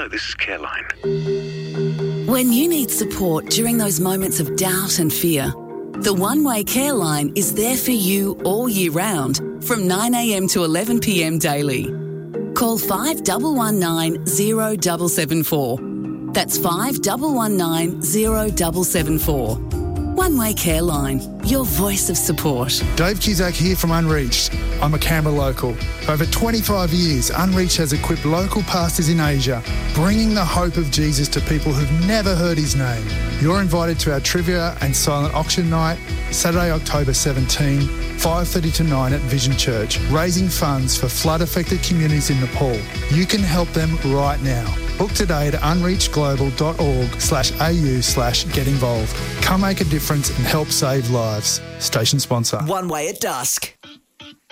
Hello, this is Careline. When you need support during those moments of doubt and fear, the One Way Care Line is there for you all year round from 9am to 11pm daily. Call 5119 0774. That's 5119 0774. One Way Care Line, your voice of support. Dave Cusack here from Unreached. I'm a Canberra local. For over 25 years, Unreached has equipped local pastors in Asia, bringing the hope of Jesus to people who've never heard his name. You're invited to our trivia and silent auction night, Saturday, October 17, 5:30 to 9 at Vision Church, raising funds for flood-affected communities in Nepal. You can help them right now. Book today at unreachglobal.org.au/get involved. Come make a difference and help save lives. Station sponsor. One Way at dusk.